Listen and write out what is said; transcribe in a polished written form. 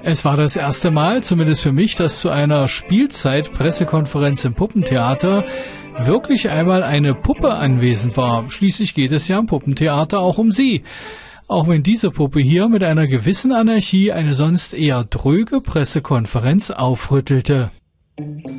Es war das erste Mal, zumindest für mich, dass zu einer Spielzeit-Pressekonferenz im Puppentheater wirklich einmal eine Puppe anwesend war. Schließlich geht es ja im Puppentheater auch um sie. Auch wenn diese Puppe hier mit einer gewissen Anarchie eine sonst eher dröge Pressekonferenz aufrüttelte.